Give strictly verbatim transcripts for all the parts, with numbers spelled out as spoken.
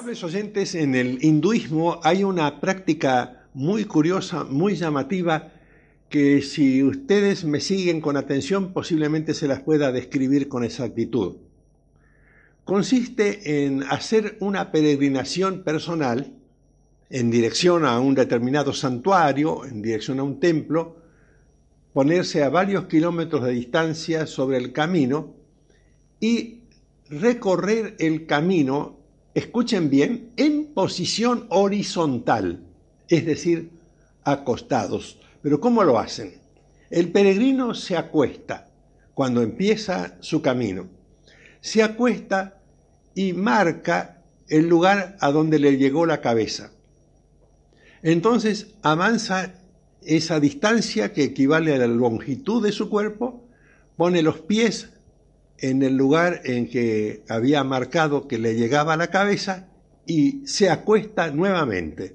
Amables oyentes, en el hinduismo hay una práctica muy curiosa, muy llamativa, que si ustedes me siguen con atención posiblemente se las pueda describir con exactitud. Consiste en hacer una peregrinación personal en dirección a un determinado santuario, en dirección a un templo, ponerse a varios kilómetros de distancia sobre el camino y recorrer el camino, escuchen bien, en posición horizontal, es decir, acostados. Pero ¿cómo lo hacen? El peregrino se acuesta cuando empieza su camino. Se acuesta y marca el lugar a donde le llegó la cabeza. Entonces avanza esa distancia que equivale a la longitud de su cuerpo, pone los pies en el lugar en que había marcado que le llegaba a la cabeza y se acuesta nuevamente.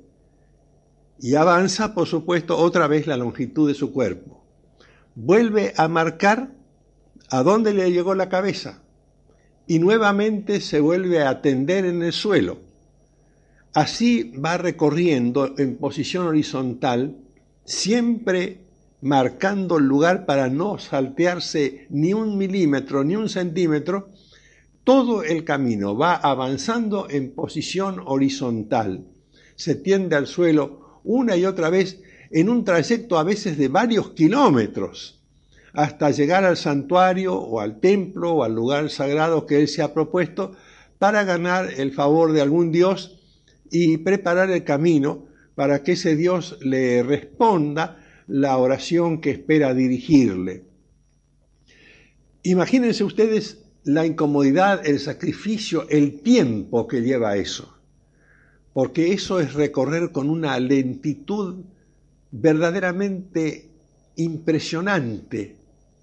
Y avanza, por supuesto, otra vez la longitud de su cuerpo. Vuelve a marcar a dónde le llegó la cabeza y nuevamente se vuelve a tender en el suelo. Así va recorriendo en posición horizontal, siempre marcando el lugar para no saltearse ni un milímetro ni un centímetro. Todo el camino va avanzando en posición horizontal. Se tiende al suelo una y otra vez en un trayecto a veces de varios kilómetros, hasta llegar al santuario o al templo o al lugar sagrado que él se ha propuesto para ganar el favor de algún dios y preparar el camino para que ese Dios le responda la oración que espera dirigirle. Imagínense ustedes la incomodidad, el sacrificio, el tiempo que lleva eso, porque eso es recorrer con una lentitud verdaderamente impresionante,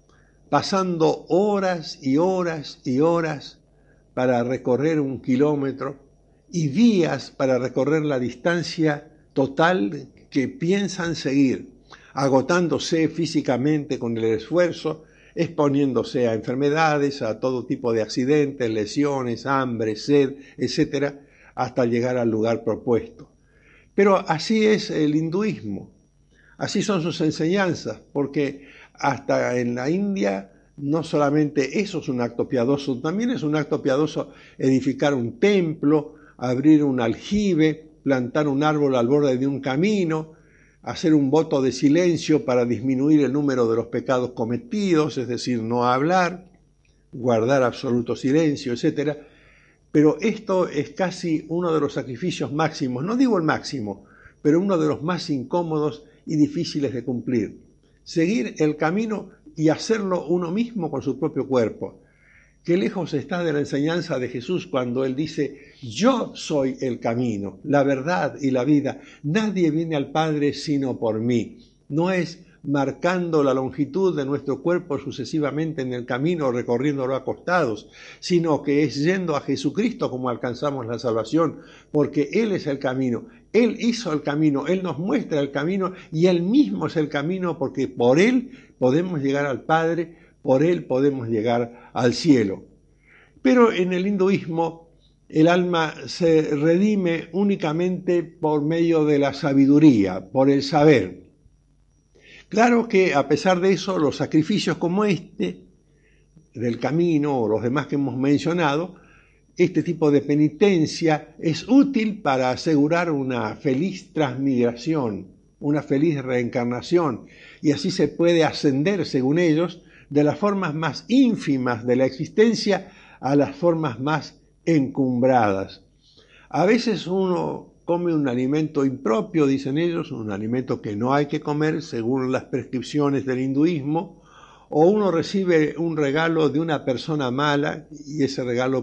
pasando horas y horas y horas para recorrer un kilómetro y días para recorrer la distancia total que piensan seguir, agotándose físicamente con el esfuerzo, exponiéndose a enfermedades, a todo tipo de accidentes, lesiones, hambre, sed, etcétera, hasta llegar al lugar propuesto. Pero así es el hinduismo, así son sus enseñanzas, porque hasta en la India no solamente eso es un acto piadoso, también es un acto piadoso edificar un templo, abrir un aljibe, plantar un árbol al borde de un camino, hacer un voto de silencio para disminuir el número de los pecados cometidos, es decir, no hablar, guardar absoluto silencio, etcétera. Pero esto es casi uno de los sacrificios máximos, no digo el máximo, pero uno de los más incómodos y difíciles de cumplir. Seguir el camino y hacerlo uno mismo con su propio cuerpo. Qué lejos está de la enseñanza de Jesús cuando Él dice: yo soy el camino, la verdad y la vida. Nadie viene al Padre sino por mí. No es marcando la longitud de nuestro cuerpo sucesivamente en el camino, recorriéndolo acostados, sino que es yendo a Jesucristo como alcanzamos la salvación, porque Él es el camino. Él hizo el camino, Él nos muestra el camino y Él mismo es el camino, porque por Él podemos llegar al Padre, por Él podemos llegar al cielo. Pero en el hinduismo el alma se redime únicamente por medio de la sabiduría, por el saber. Claro que a pesar de eso, los sacrificios como este, del camino o los demás que hemos mencionado, este tipo de penitencia es útil para asegurar una feliz transmigración, una feliz reencarnación, y así se puede ascender, según ellos, de las formas más ínfimas de la existencia a las formas más encumbradas. A veces uno come un alimento impropio, dicen ellos, un alimento que no hay que comer según las prescripciones del hinduismo, o uno recibe un regalo de una persona mala y ese regalo